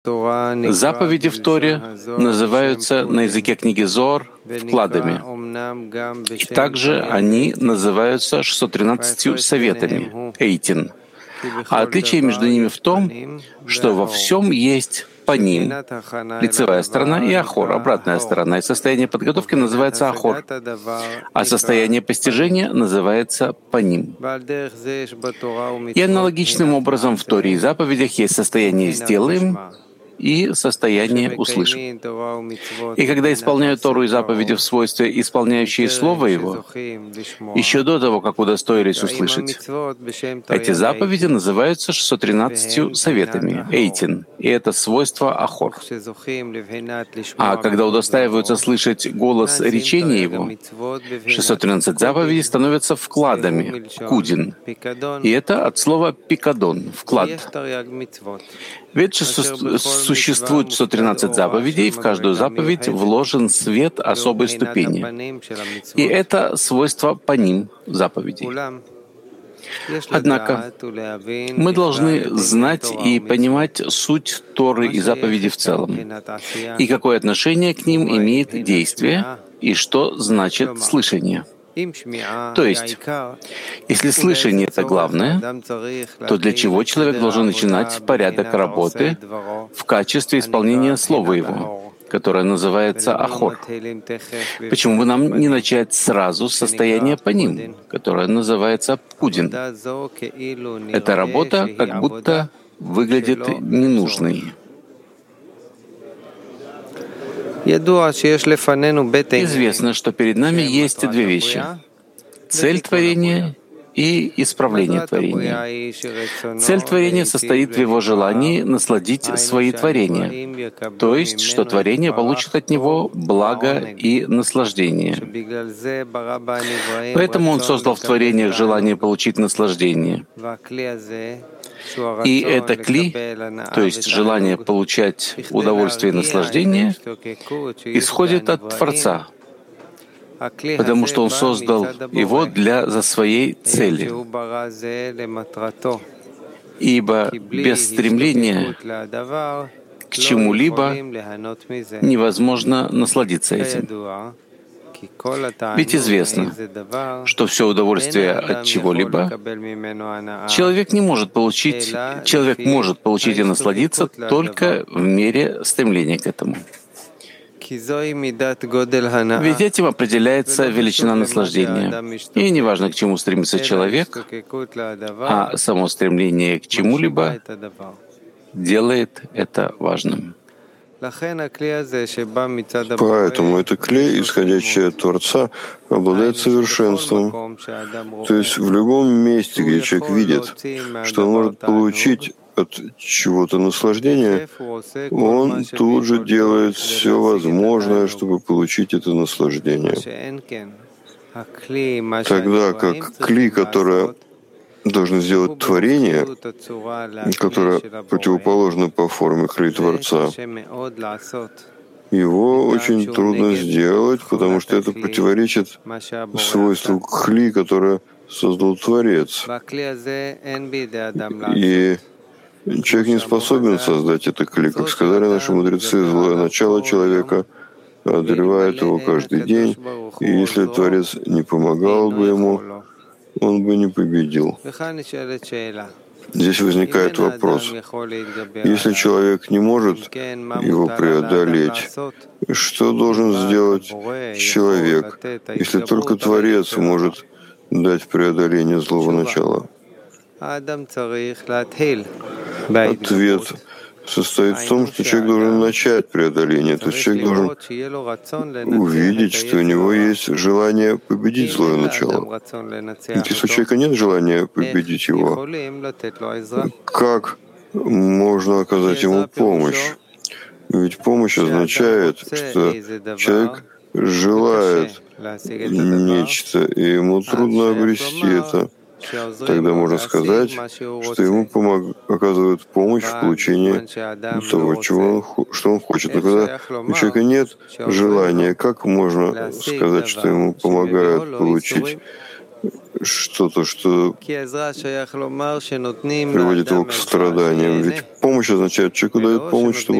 Заповеди в Торе называются на языке книги Зоар вкладами. И также они называются 613 советами, эйтин. А отличие между ними в том, что во всем есть паним, лицевая сторона, и ахор, обратная сторона. И состояние подготовки называется ахор, а состояние постижения называется паним. И аналогичным образом в Торе и заповедях есть состояние «сделаем» и состояние «услышим». И когда исполняют Тору и заповеди в свойстве исполняющие Слово Его, еще до того, как удостоились услышать, эти заповеди называются 613 советами, эйтин, и это свойство ахор. А когда удостаиваются слышать голос речения Его, 613 заповедей становятся вкладами, кудин, и это от слова пикадон, вклад. Ведь существует 113 заповедей, в каждую заповедь вложен свет особой ступени. И это свойство паним заповедей. Однако мы должны знать и понимать суть Торы и заповедей в целом, и какое отношение к ним имеет действие, и что значит слышание. То есть, если слышание — это главное, то для чего человек должен начинать порядок работы в качестве исполнения Слова Его, которое называется ахор? Почему бы нам не начать сразу с состояния паним, которое называется пудин? Эта работа как будто выглядит ненужной. Известно, что перед нами есть две вещи — цель творения и исправление творения. Цель творения состоит в его желании насладить свои творения, то есть, что творение получит от него благо и наслаждение. Поэтому он создал в творениях желание получить наслаждение. И это кли, то есть желание получать удовольствие и наслаждение, исходит от Творца, потому что Он создал его за своей цели. Ибо без стремления к чему-либо невозможно насладиться этим. Ведь известно, что все удовольствие от чего-либо человек может получить и насладиться только в мере стремления к этому. Ведь этим определяется величина наслаждения. И неважно, к чему стремится человек, а само стремление к чему-либо делает это важным. Поэтому это клей, исходящий от Творца, обладает совершенством. То есть в любом месте, где человек видит, что он может получить от чего-то наслаждение, он тут же делает все возможное, чтобы получить это наслаждение. Тогда как клей, которое должен сделать творение, которое противоположно по форме клей Творца, его очень трудно сделать, потому что это противоречит свойству кли, которое создал Творец. И человек не способен создать это кли. Как сказали наши мудрецы, злое начало человека одолевает его каждый день, и если Творец не помогал бы ему, он бы не победил. Здесь возникает вопрос. Если человек не может его преодолеть, что должен сделать человек, если только Творец может дать преодоление злого начала? Ответ состоит в том, что человек должен начать преодоление. То есть человек должен увидеть, что у него есть желание победить злое начало. Ведь если у человека нет желания победить его, как можно оказать ему помощь? Ведь помощь означает, что человек желает нечто, и ему трудно обрести это. Тогда можно сказать, что ему оказывают помощь в получении того, что он хочет. Но когда у человека нет желания, как можно сказать, что ему помогают получить что-то, что приводит его к страданиям. Ведь помощь означает, человеку дают помощь, чтобы